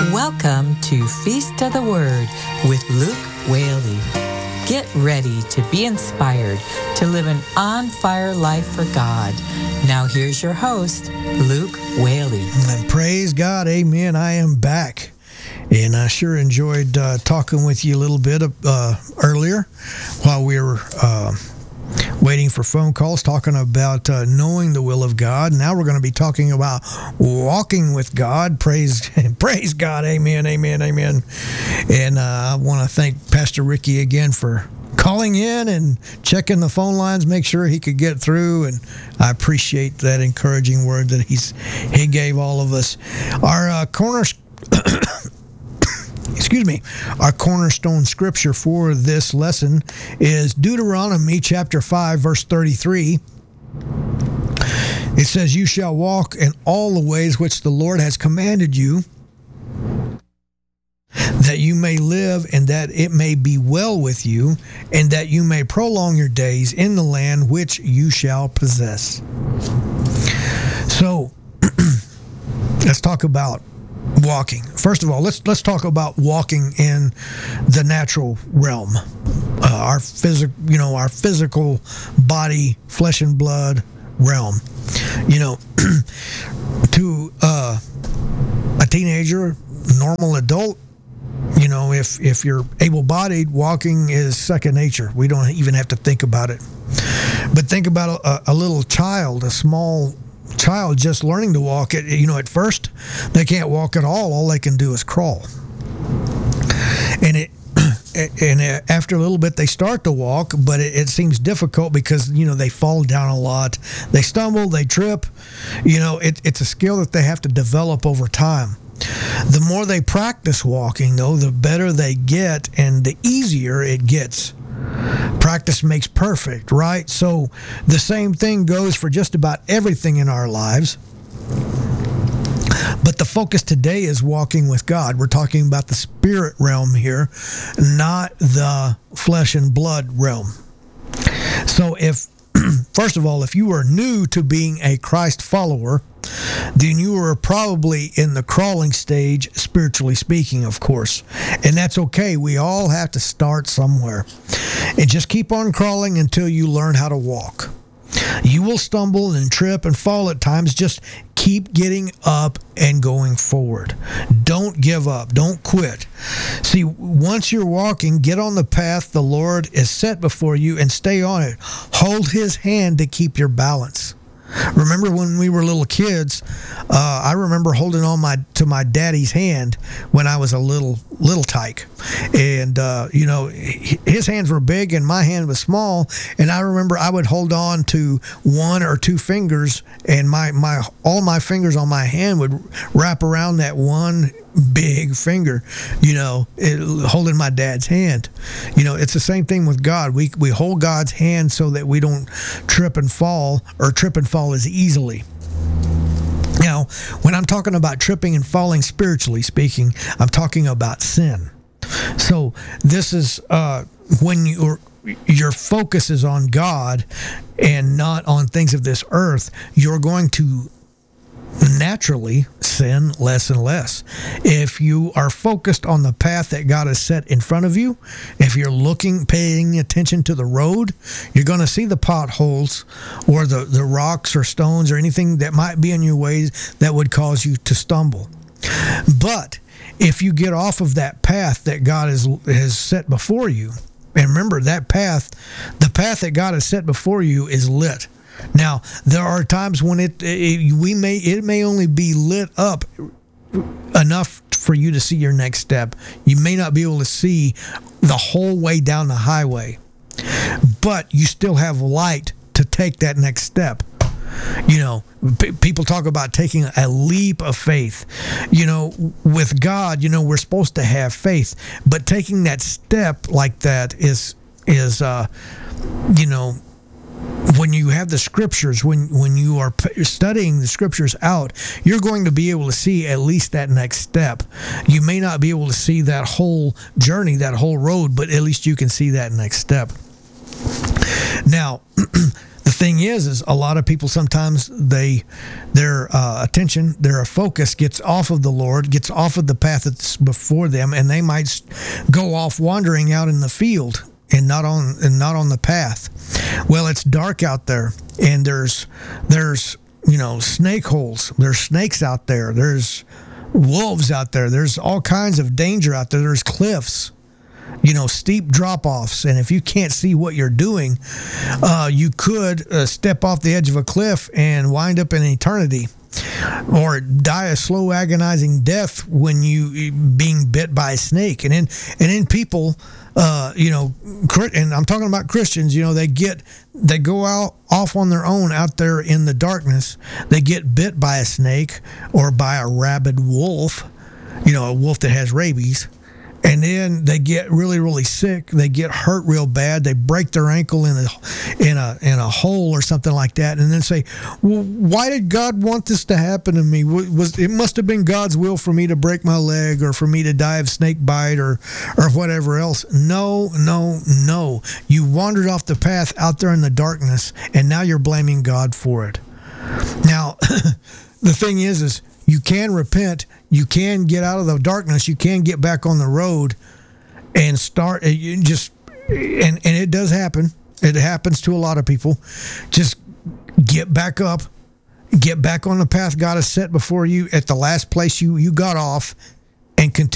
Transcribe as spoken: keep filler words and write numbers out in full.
Welcome to Feast of the Word with Luke Whaley. Get ready to be inspired to live an on-fire life for God. Now here's your host, Luke Whaley. And praise God, amen. I am back. And I sure enjoyed uh, talking with you a little bit uh, earlier while we were uh, waiting for phone calls, talking about uh, knowing the will of God. Now we're going to be talking about walking with God. Praise, praise God, amen, amen, amen. And uh, I want to thank Pastor Ricky again for calling in and checking the phone lines, make sure he could get through. And I appreciate that encouraging word that he's he gave all of us. Our uh, corner. Excuse me, our cornerstone scripture for this lesson is Deuteronomy chapter five, verse thirty-three. It says, "You shall walk in all the ways which the Lord has commanded you, that you may live and that it may be well with you, and that you may prolong your days in the land which you shall possess." So, let's talk about walking. First of all, let's let's talk about walking in the natural realm, uh, our physical, you know, our physical body, flesh and blood realm. You know, to uh, a teenager, normal adult, you know, if if you're able-bodied, walking is second nature. We don't even have to think about it. But think about a, a little child, a small child just learning to walk. It, you know, at first they can't walk at all. All they can do is crawl. And it, and after a little bit they start to walk, but it, it seems difficult because, you know, they fall down a lot. They stumble, they trip. You know, it, it's a skill that they have to develop over time. The more they practice walking, though, the better they get and the easier it gets. Practice makes perfect, right? So the same thing goes for just about everything in our lives. But the focus today is walking with God. We're talking about the spirit realm here, not the flesh and blood realm. So if, first of all, if you are new to being a Christ follower, then you are probably in the crawling stage, spiritually speaking, of course. And that's okay. We all have to start somewhere. And just keep on crawling until you learn how to walk. You will stumble and trip and fall at times. Just keep getting up and going forward. Don't give up. Don't quit. See, once you're walking, get on the path the Lord has set before you and stay on it. Hold His hand to keep your balance. Remember when we were little kids, uh, I remember holding on my to my daddy's hand when I was a little little tyke. And, uh, you know, his hands were big and my hand was small. And I remember I would hold on to one or two fingers and my, my all my fingers on my hand would wrap around that one big finger, you know, it, holding my dad's hand. You know, it's the same thing with God. We we hold God's hand so that we don't trip and fall or trip and fall as easily. Now, when I'm talking about tripping and falling spiritually speaking, I'm talking about sin. So this is uh, when your your focus is on God and not on things of this earth, you're going to naturally sin less and less. If you are focused on the path that God has set in front of you, if you're looking, paying attention to the road, you're going to see the potholes or the, the rocks or stones or anything that might be in your way that would cause you to stumble. But if you get off of that path that God has, has set before you, and remember that path, the path that God has set before you is lit. Now, there are times when it, it we may it may only be lit up enough for you to see your next step. You may not be able to see the whole way down the highway, but you still have light to take that next step. You know, p- people talk about taking a leap of faith. You know, with God, you know, we're supposed to have faith, but taking that step like that is is uh, you know. When you have the scriptures, when when you are studying the scriptures out, you're going to be able to see at least that next step. You may not be able to see that whole journey, that whole road, but at least you can see that next step. Now, the thing is, is a lot of people sometimes they their uh, attention, their focus gets off of the Lord, gets off of the path that's before them, and they might go off wandering out in the field and not on and not on the path. Well, it's dark out there, and there's there's you know snake holes. There's snakes out there. There's wolves out there. There's all kinds of danger out there. There's cliffs, you know, steep drop-offs. And if you can't see what you're doing, uh, you could uh, step off the edge of a cliff and wind up in eternity, or die a slow, agonizing death when you being bit by a snake. And then, and then people, uh, you know, and I'm talking about Christians, you know, they get, they go out off on their own out there in the darkness. They get bit by a snake or by a rabid wolf, you know, a wolf that has rabies. And then they get really, really sick. They get hurt real bad. They break their ankle in a in a in a hole or something like that. And then say, "Well, why did God want this to happen to me? Was it must have been God's will for me to break my leg, or for me to die of snake bite, or or whatever else?" No, no, no. You wandered off the path out there in the darkness, and now you're blaming God for it. Now, the thing is, is you can repent. You can get out of the darkness. You can get back on the road and start. You just and and it does happen. It happens to a lot of people. Just get back up, get back on the path God has set before you at the last place you you got off, and continue.